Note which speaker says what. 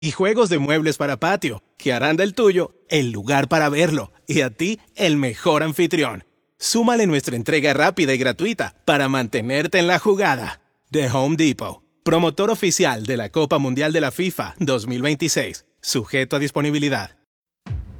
Speaker 1: Y juegos de muebles para patio, que harán del tuyo el lugar para verlo y a ti el mejor anfitrión. Súmale nuestra entrega rápida y gratuita para mantenerte en la jugada. The Home Depot, promotor oficial de la Copa Mundial de la FIFA 2026, sujeto a disponibilidad.